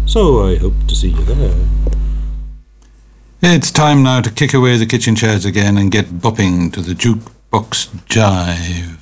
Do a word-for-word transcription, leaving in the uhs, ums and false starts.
so I hope to see you there. It's time now to kick away the kitchen chairs again and get bopping to the jukebox jive.